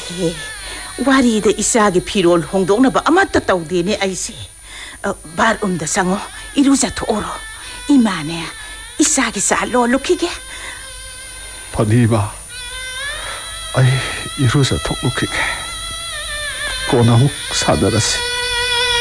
와리데 이사기 피롤 홍동나바 아마따 떠우디네 아이시 바룸다 상어 이루자토 오로 이마네 이사기 살로 루키게 파니바 아이 이루자토 루키게 고나묵 사다라시